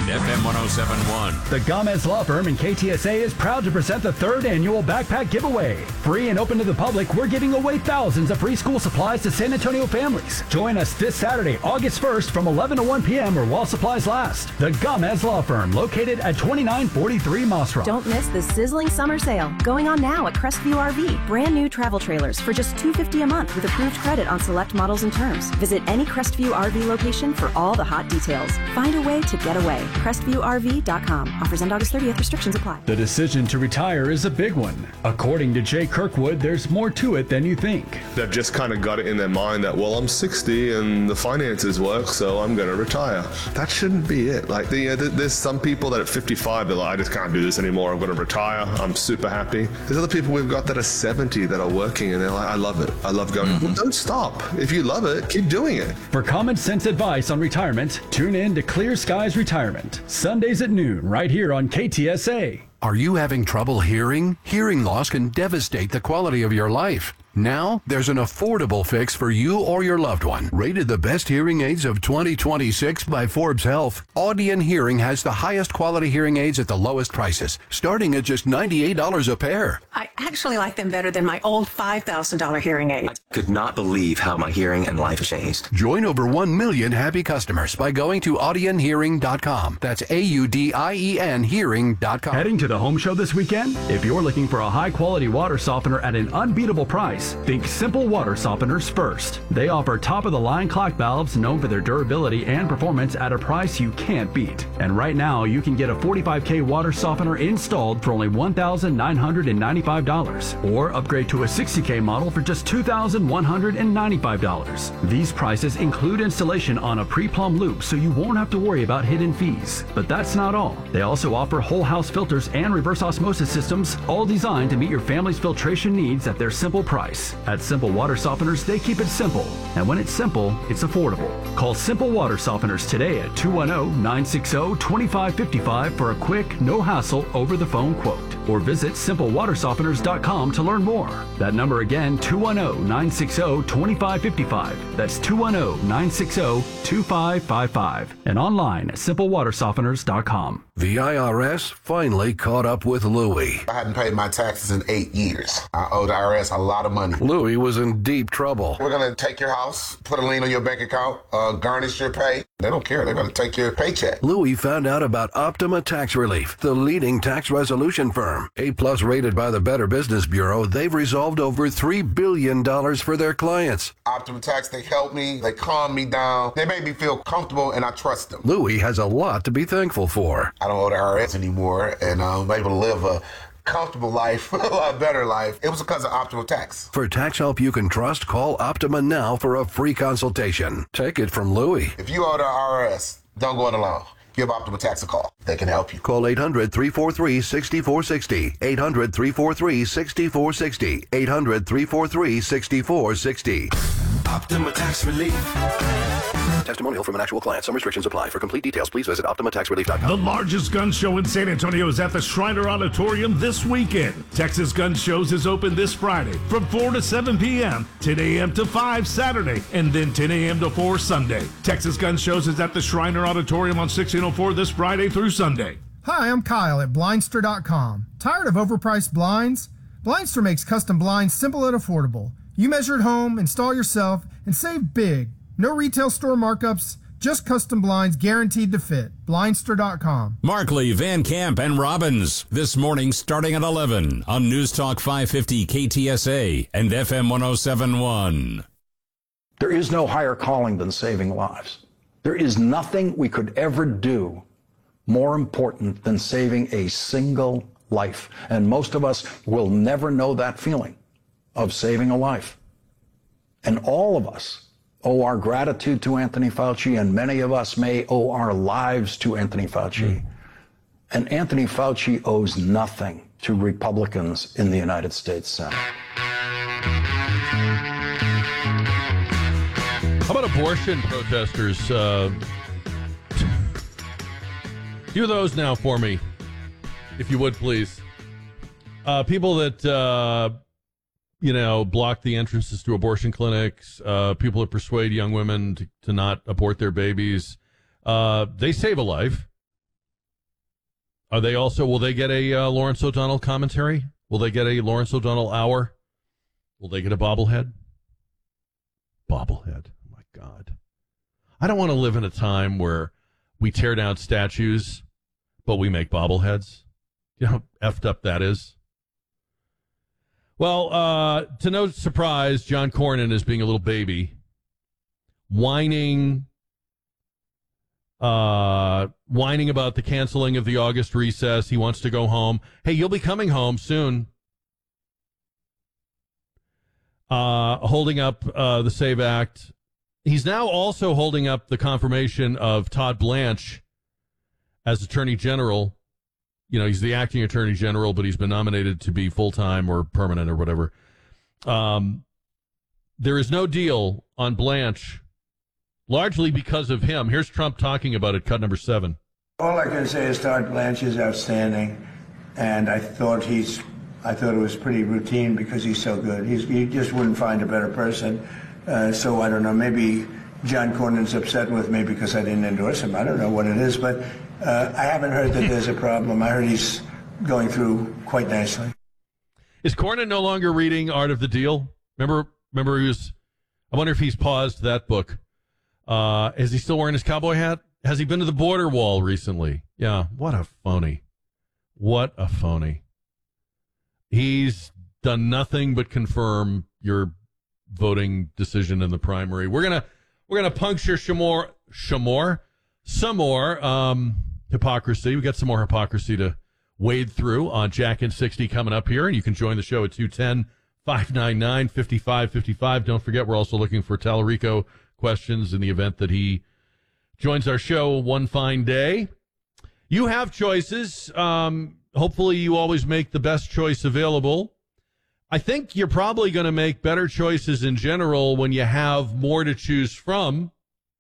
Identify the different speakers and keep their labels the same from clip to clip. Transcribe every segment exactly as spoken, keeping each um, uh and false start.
Speaker 1: F M one oh seven point one.
Speaker 2: The Gomez Law Firm and K T S A is proud to present the third annual backpack giveaway. Free and open to the public, we're giving away thousands of free school supplies to San Antonio families. Join us this Saturday, August first from eleven to one p.m. or while supplies last. The Gomez Law Firm, located at twenty-nine forty-three Moss Rock.
Speaker 3: Don't miss the sizzling summer sale going on now at Crestview R V. Brand new travel trailers for just two hundred fifty dollars a month with approved credit on select models and terms. Visit any Crestview R V location for all the hot details. Find a way to get away. Crestview R V dot com. Offers end August thirtieth. Restrictions apply.
Speaker 2: The decision to retire is a big one. According to Jay Kirkwood, there's more to it than you think.
Speaker 4: They've just kind of got it in their mind that, well, I'm sixty and the finances work, so I'm going to retire. That shouldn't be it. Like, the, uh, there's some people that at fifty-five, they're like, I just can't do this anymore. I'm going to retire. I'm super happy. There's other people we've got that are seventy that are working and they're like, I love it. I love going. Mm-hmm. Well, don't stop. If you love it, keep doing it.
Speaker 2: For common sense advice on retirement, tune in to Clear Skies Retirement, Sundays at noon, right here on K T S A.
Speaker 5: Are you having trouble hearing? Hearing loss can devastate the quality of your life. Now, there's an affordable fix for you or your loved one. Rated the best hearing aids of twenty twenty-six by Forbes Health, Audion Hearing has the highest quality hearing aids at the lowest prices, starting at just ninety-eight dollars a pair.
Speaker 6: I actually like them better than my old five thousand dollars hearing aid.
Speaker 7: I could not believe how my hearing and life changed.
Speaker 5: Join over one million happy customers by going to audion hearing dot com. That's A U D I E N hearing dot com.
Speaker 2: Heading to the home show this weekend? If you're looking for a high-quality water softener at an unbeatable price, think Simple Water Softeners first. They offer top-of-the-line clock valves known for their durability and performance at a price you can't beat. And right now, you can get a forty-five K water softener installed for only one thousand nine hundred ninety-five dollars, or upgrade to a sixty K model for just two thousand one hundred ninety-five dollars. These prices include installation on a pre-plumb loop, so you won't have to worry about hidden fees. But that's not all. They also offer whole house filters and reverse osmosis systems, all designed to meet your family's filtration needs at their simple price. At Simple Water Softeners, they keep it simple. And when it's simple, it's affordable. Call Simple Water Softeners today at two one zero, nine six zero, two five five five for a quick, no-hassle, over-the-phone quote. Or visit simple water softeners dot com to learn more. That number again, two one zero, nine six zero, two five five five. That's two one zero, nine six zero, two five five five. And online at simple water softeners dot com.
Speaker 5: The I R S finally caught up with Louie.
Speaker 8: I hadn't paid my taxes in eight years. I owed the I R S a lot of money.
Speaker 5: Louie was in deep trouble.
Speaker 8: We're going to take your house, put a lien on your bank account, uh, garnish your pay. They don't care. They're going to take your paycheck.
Speaker 5: Louie found out about Optima Tax Relief, the leading tax resolution firm. A-plus rated by the Better Business Bureau, they've resolved over three billion dollars for their clients.
Speaker 8: Optima Tax, they helped me. They calmed me down. They made me feel comfortable, and I trust them.
Speaker 5: Louie has a lot to be thankful for.
Speaker 8: I don't owe the I R S anymore, and I'm able to live a comfortable life, a lot better life. It was because of Optima Tax.
Speaker 5: For tax help you can trust, call Optima now for a free consultation. Take it from Louie.
Speaker 8: If you owe the I R S, don't go it alone. Give Optima Tax a call. They can help you.
Speaker 5: Call eight hundred, three four three, six four six zero. eight hundred, three four three, six four six zero. eight hundred, three four three, six four six zero.
Speaker 7: Optima Tax Relief.
Speaker 5: Testimonial from an actual client. Some restrictions apply. For complete details, please visit optima tax relief dot com.
Speaker 9: The largest gun show in San Antonio is at the Shriner Auditorium this weekend. Texas Gun Shows is open this Friday from four to seven p.m., ten a.m. to five Saturday, and then ten a.m. to four Sunday. Texas Gun Shows is at the Shriner Auditorium on sixteen oh four this Friday through Sunday.
Speaker 10: Hi, I'm Kyle at blindster dot com. Tired of overpriced blinds? Blindster makes custom blinds simple and affordable. You measure at home, install yourself, and save big. No retail store markups, just custom blinds guaranteed to fit. blindster dot com.
Speaker 1: Markley, Van Camp, and Robbins. This morning starting at eleven on News Talk five fifty K T S A and F M one oh seven point one.
Speaker 11: There is no higher calling than saving lives. There is nothing we could ever do more important than saving a single life. And most of us will never know that feeling of saving a life. And all of us owe our gratitude to Anthony Fauci, and many of us may owe our lives to Anthony Fauci. Mm. And Anthony Fauci owes nothing to Republicans in the United States Senate.
Speaker 12: How about abortion protesters? Uh, do those now for me, if you would, please. Uh, people that... Uh, you know, block the entrances to abortion clinics, uh, people that persuade young women to, to not abort their babies. Uh, they save a life. Are they also, will they get a uh, Lawrence O'Donnell commentary? Will they get a Lawrence O'Donnell hour? Will they get a bobblehead? Bobblehead. Oh, my God. I don't want to live in a time where we tear down statues, but we make bobbleheads. You know how effed up that is? Well, uh, to no surprise, John Cornyn is being a little baby, whining, uh, whining about the canceling of the August recess. He wants to go home. Hey, you'll be coming home soon. Uh, holding up uh, the SAVE Act. He's now also holding up the confirmation of Todd Blanche as Attorney General. You know, he's the acting Attorney General, but he's been nominated to be full-time or permanent or whatever. Um, there is no deal on Blanche, largely because of him. Here's Trump talking about it, cut number seven.
Speaker 13: All I can say is Todd Blanche is outstanding, and I thought he's, I thought it was pretty routine because he's so good. He's, you just wouldn't find a better person. Uh, so I don't know, maybe John Cornyn's upset with me because I didn't endorse him. I don't know what it is, but uh, I haven't heard that there's a problem. I heard he's going through quite nicely.
Speaker 12: Is Cornyn no longer reading Art of the Deal? Remember, remember he was, I wonder if he's paused that book. Uh, is he still wearing his cowboy hat? Has he been to the border wall recently? Yeah, what a phony. What a phony. He's done nothing but confirm your voting decision in the primary. We're gonna we're gonna puncture some more, some more, some more um, hypocrisy. We got some more hypocrisy to wade through on Jack and sixty coming up here, and you can join the show at two ten, five nine nine, five five five five. Don't forget, we're also looking for Tallarico questions in the event that he joins our show one fine day. You have choices. Um, hopefully, you always make the best choice available. I think you're probably going to make better choices in general when you have more to choose from.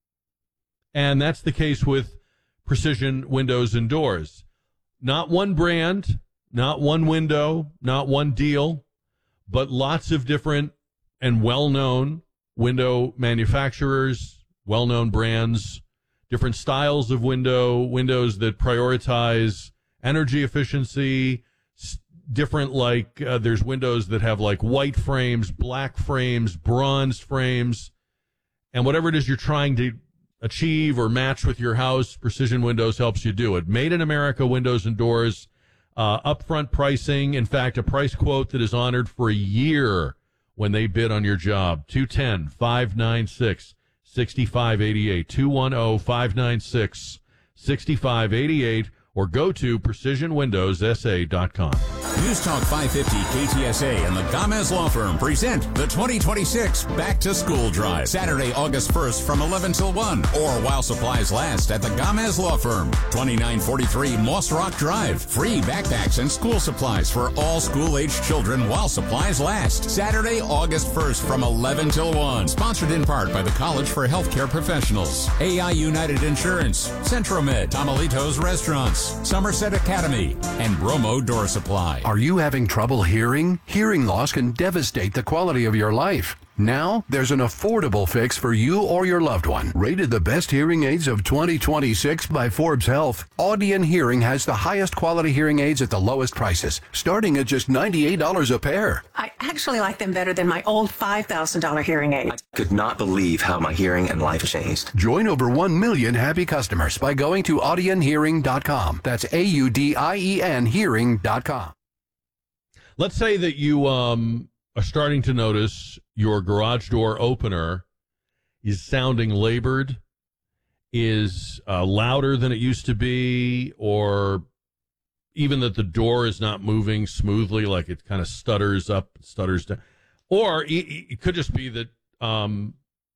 Speaker 12: And that's the case with Precision Windows and Doors. Not one brand, not one window, not one deal, but lots of different and well-known window manufacturers, well-known brands, different styles of window, windows that prioritize energy efficiency, different, like, uh, there's windows that have, like, white frames, black frames, bronze frames, and whatever it is you're trying to achieve or match with your house, Precision Windows helps you do it. Made in America windows and doors, uh, upfront pricing, in fact, a price quote that is honored for a year when they bid on your job. two one zero, five nine six, six five eight eight, two one zero, five nine six, six five eight eight, or go to precision windows s a dot com.
Speaker 1: News Talk five fifty K T S A and the Gomez Law Firm present the twenty twenty-six Back to School Drive. Saturday, August first from eleven till one, or while supplies last at the Gomez Law Firm, twenty-nine forty-three Moss Rock Drive. Free backpacks and school supplies for all school-aged children while supplies last. Saturday, August first from eleven till one. Sponsored in part by the College for Healthcare Professionals, A I United Insurance, Centromed, Tamalitos Restaurants, Somerset Academy, and Bromo Door Supply.
Speaker 5: Are you having trouble hearing? Hearing loss can devastate the quality of your life. Now, there's an affordable fix for you or your loved one. Rated the best hearing aids of twenty twenty-six by Forbes Health, Audion Hearing has the highest quality hearing aids at the lowest prices, starting at just ninety-eight dollars a pair.
Speaker 6: I actually like them better than my old five thousand dollars hearing aid.
Speaker 7: I could not believe how my hearing and life changed.
Speaker 5: Join over one million happy customers by going to audion hearing dot com. That's A U D I E N hearing dot com.
Speaker 12: Let's say that you um, are starting to notice your garage door opener is sounding labored, is uh, louder than it used to be, or even that the door is not moving smoothly, like it kind of stutters up, stutters down. Or it could just be that um,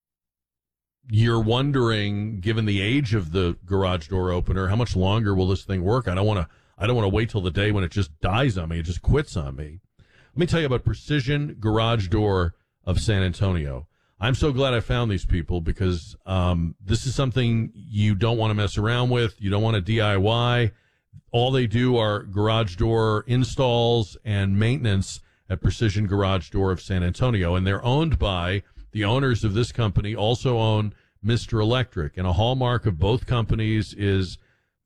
Speaker 12: you're wondering, given the age of the garage door opener, how much longer will this thing work? I don't want to I don't want to wait till the day when it just dies on me. It just quits on me. Let me tell you about Precision Garage Door of San Antonio. I'm so glad I found these people because um, this is something you don't want to mess around with. You don't want to D I Y. All they do are garage door installs and maintenance at Precision Garage Door of San Antonio. And they're owned by the owners of this company, also own Mister Electric. And a hallmark of both companies is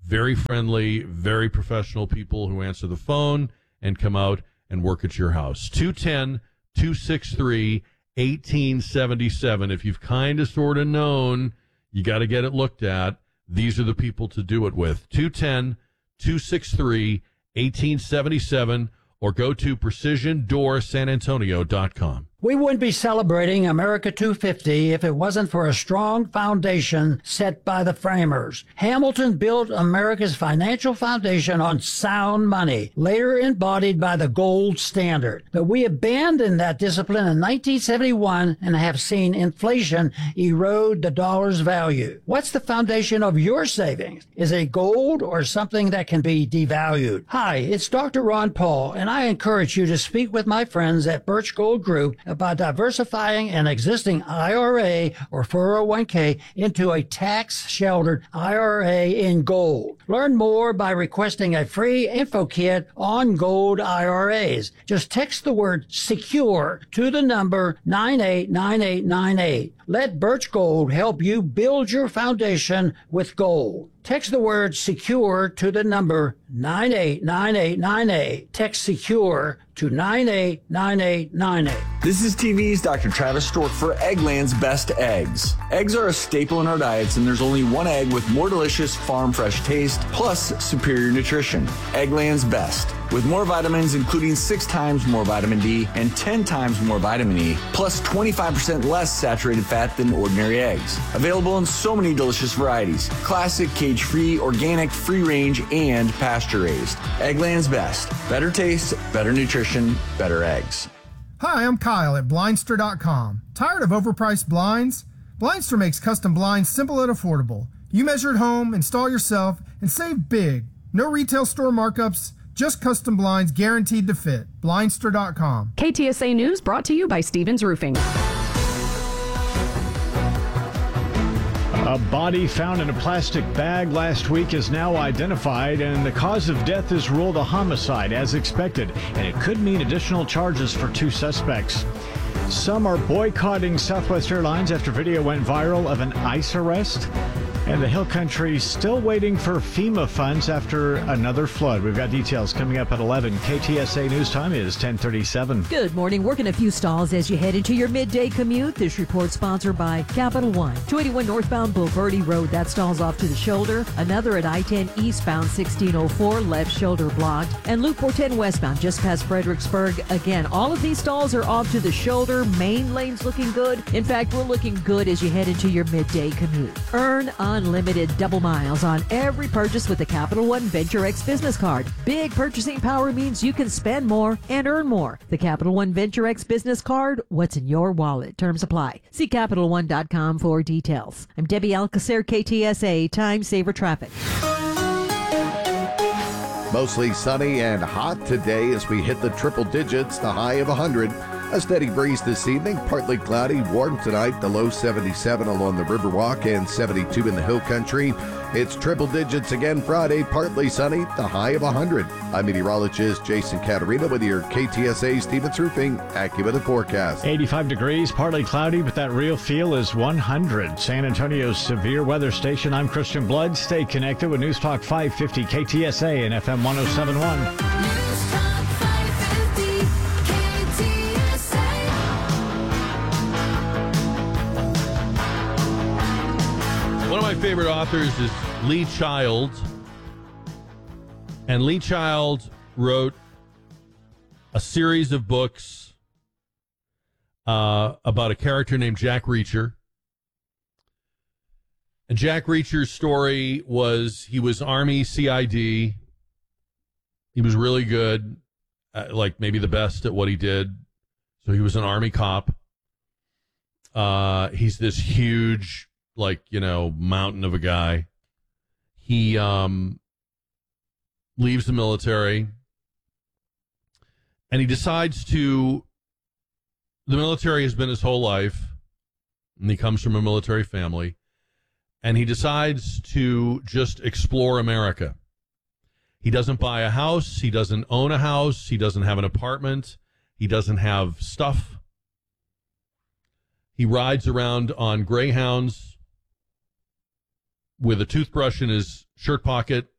Speaker 12: Very friendly, very professional people who answer the phone and come out and work at your house. two one zero, two six three, one eight seven seven. If you've kind of sort of known you got to get it looked at, these are the people to do it with. two one zero, two six three, one eight seven seven or go to precision door san antonio dot com.
Speaker 14: We wouldn't be celebrating America two fifty if it wasn't for a strong foundation set by the framers. Hamilton built America's financial foundation on sound money, later embodied by the gold standard. But we abandoned that discipline in nineteen seventy-one and have seen inflation erode the dollar's value. What's the foundation of your savings? Is it gold or something that can be devalued? Hi, it's Doctor Ron Paul, and I encourage you to speak with my friends at Birch Gold Group about diversifying an existing I R A or four oh one k into a tax-sheltered I R A in gold. Learn more by requesting a free info kit on gold I R As. Just text the word SECURE to the number nine eight nine eight nine eight. Let Birch Gold help you build your foundation with gold. Text the word SECURE to the number nine eight nine eight nine eight. Text SECURE to nine eight nine eight nine eight.
Speaker 15: This is T V's Doctor Travis Stork for Eggland's Best Eggs. Eggs are a staple in our diets, and there's only one egg with more delicious farm fresh taste plus superior nutrition. Eggland's Best. With more vitamins, including six times more vitamin D and ten times more vitamin E, plus twenty-five percent less saturated fat than ordinary eggs. Available in so many delicious varieties. Classic, cage-free, organic, free-range, and pasture-raised. Eggland's Best. Better taste, better nutrition, better eggs.
Speaker 10: Hi, I'm Kyle at Blindster dot com. Tired of overpriced blinds? Blindster makes custom blinds simple and affordable. You measure at home, install yourself, and save big. No retail store markups, just custom blinds guaranteed to fit. Blindster dot com.
Speaker 16: K T S A News brought to you by Stevens Roofing.
Speaker 17: A body found in a plastic bag last week is now identified, and the cause of death is ruled a homicide as expected, and it could mean additional charges for two suspects. Some are boycotting Southwest Airlines after video went viral of an ICE arrest. And the Hill Country still waiting for FEMA funds after another flood. We've got details coming up at eleven. K T S A News Time is ten thirty-seven.
Speaker 18: Good morning. Working a few stalls as you head into your midday commute. This report sponsored by Capital One. two eighty-one northbound Bulverde Road. That stall's off to the shoulder. Another at I ten eastbound sixteen oh four. Left shoulder blocked. And Loop four ten westbound just past Fredericksburg. Again, all of these stalls are off to the shoulder. Main lane's looking good. In fact, we're looking good as you head into your midday commute. Earn on unlimited double miles on every purchase with the Capital One Venture X business card. Big purchasing power means you can spend more and earn more. The Capital One Venture X business card, what's in your wallet? Terms apply. See Capital One dot com for details. I'm Debbie Alcacer, K T S A Time Saver Traffic.
Speaker 19: Mostly sunny and hot today as we hit the triple digits, the high of one hundred. A steady breeze this evening, partly cloudy, warm tonight, the low seventy-seven along the Riverwalk and seventy-two in the Hill Country. It's triple digits again Friday, partly sunny, the high of one hundred. I'm meteorologist Jason Caterina with your K T S A Stevens Roofing AccuWeather forecast.
Speaker 17: eighty-five degrees, partly cloudy, but that real feel is one hundred. San Antonio's severe weather station. I'm Christian Blood. Stay connected with News Talk five fifty K T S A and F M one oh seven point one.
Speaker 12: One of my favorite authors is Lee Child. And Lee Child wrote a series of books uh, about a character named Jack Reacher. And Jack Reacher's story was he was Army C I D. He was really good, uh, like maybe the best at what he did. So he was an Army cop. Uh, he's this huge, like, you know, mountain of a guy. He um, leaves the military, and he decides to, the military has been his whole life, and he comes from a military family, and he decides to just explore America. He doesn't buy a house, he doesn't own a house, he doesn't have an apartment, he doesn't have stuff. He rides around on Greyhounds with a toothbrush in his shirt pocket